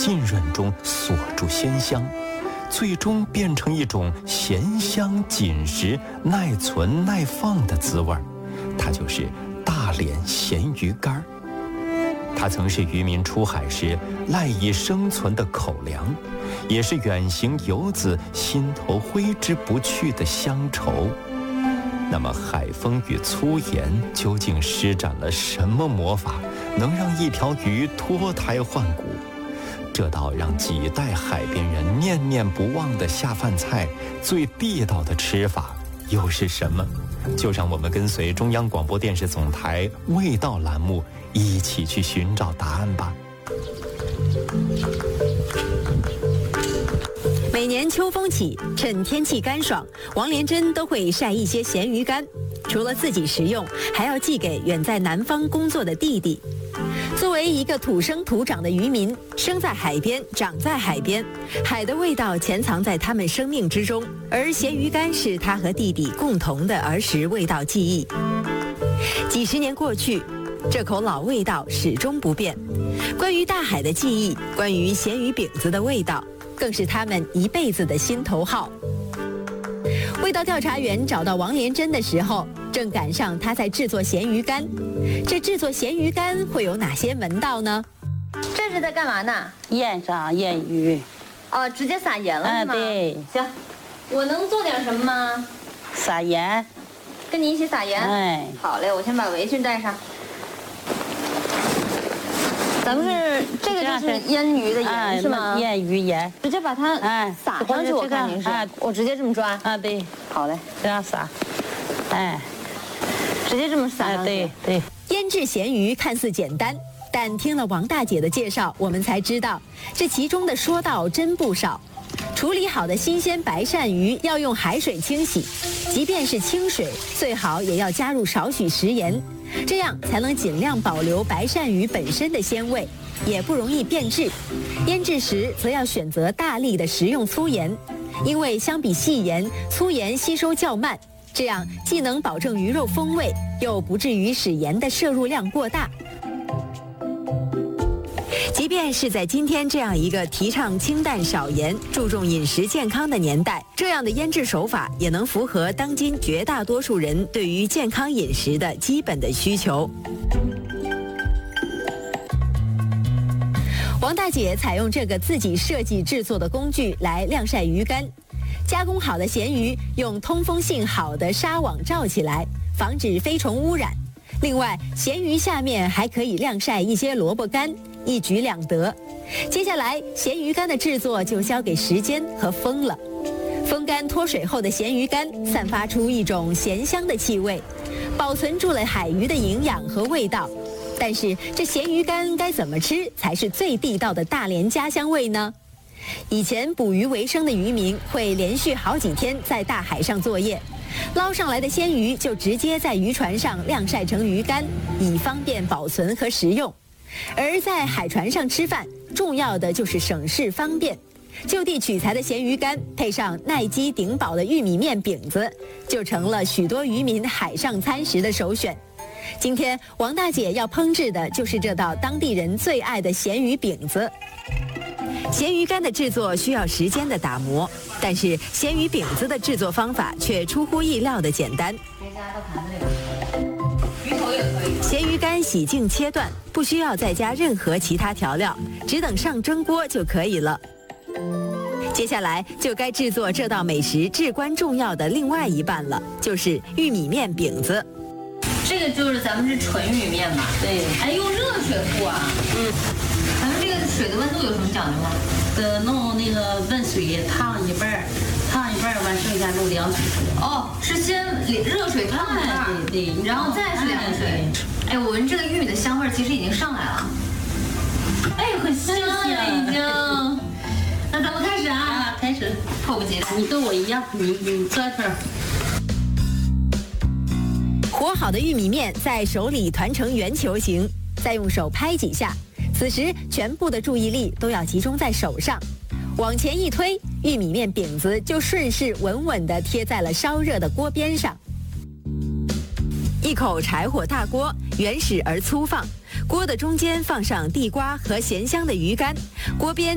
浸润中锁住鲜香，最终变成一种咸香紧实、耐存耐放的滋味。它就是大连咸鱼干。它曾是渔民出海时赖以生存的口粮，也是远行游子心头挥之不去的乡愁。那么海风与粗盐究竟施展了什么魔法，能让一条鱼脱胎换骨？这道让几代海边人念念不忘的下饭菜，最地道的吃法又是什么？就让我们跟随中央广播电视总台味道栏目一起去寻找答案吧。 每年秋风起，趁天气干爽，王连珍都会晒一些咸鱼干，除了自己食用，还要寄给远在南方工作的弟弟。作为一个土生土长的渔民，生在海边，长在海边，海的味道潜藏在他们生命之中，而咸鱼干是他和弟弟共同的儿时味道记忆。几十年过去，这口老味道始终不变。关于大海的记忆，关于咸鱼饼子的味道，更是他们一辈子的心头好。味道调查员找到王连珍的时候，正赶上他在制作咸鱼干。这制作咸鱼干会有哪些门道呢？ 这是在干嘛呢？ 腌上腌鱼。 哦，直接撒盐了是吗？ 对。 行，我能做点什么吗？ 撒盐。 跟你一起撒盐。 哎。 好嘞，我先把围裙戴上。咱们是这个就是腌鱼的盐是吗？ 腌鱼盐。 直接把它撒上去，我看您是。我直接这么抓。 啊，对。 好嘞， 这样撒。哎。 直接这么撒上去。 对对。 腌制咸鱼看似简单，但听了王大姐的介绍，我们才知道这其中的说道真不少。处理好的新鲜白鳝鱼要用海水清洗，即便是清水，最好也要加入少许食盐，这样才能尽量保留白鳝鱼本身的鲜味，也不容易变质。腌制时则要选择大粒的食用粗盐，因为相比细盐，粗盐吸收较慢，这样既能保证鱼肉风味，又不至于使盐的摄入量过大。即便是在今天这样一个提倡清淡少盐、注重饮食健康的年代，这样的腌制手法也能符合当今绝大多数人对于健康饮食的基本的需求。王大姐采用这个自己设计制作的工具来晾晒鱼干，加工好的咸鱼用通风性好的纱网罩起来，防止飞虫污染。另外，咸鱼下面还可以晾晒一些萝卜干，一举两得。接下来，咸鱼干的制作就交给时间和风了。风干脱水后的咸鱼干散发出一种咸香的气味，保存住了海鱼的营养和味道。但是，这咸鱼干该怎么吃才是最地道的大连家乡味呢？以前捕鱼为生的渔民会连续好几天在大海上作业，捞上来的鲜鱼就直接在渔船上晾晒成鱼干，以方便保存和食用。而在海船上吃饭，重要的就是省事方便。就地取材的咸鱼干，配上耐饥顶饱的玉米面饼子，就成了许多渔民海上餐食的首选。今天王大姐要烹制的就是这道当地人最爱的咸鱼饼子。咸鱼干的制作需要时间的打磨，但是咸鱼饼子的制作方法却出乎意料的简单。咸鱼干洗净切断，不需要再加任何其他调料，只等上蒸锅就可以了。接下来就该制作这道美食至关重要的另外一半了，就是玉米面饼子。 这个就是咱们是纯玉米面嘛？ 对。 哎，用热水和啊？咱们这个水的温度有什么讲究吗？ 弄那个温水烫一半，完剩下弄凉水。 哦，是先热水烫一半， 对， 然后再是凉水。哎，我闻这个玉米的香味其实已经上来了。哎，很香呀，已经。那咱们开始啊！ 开始， 迫不及待。 你跟我一样，你做一份。 和好的玉米面在手里团成圆球形，再用手拍几下。此时，全部的注意力都要集中在手上，往前一推，玉米面饼子就顺势稳稳地贴在了烧热的锅边上。一口柴火大锅，原始而粗放，锅的中间放上地瓜和咸香的鱼干，锅边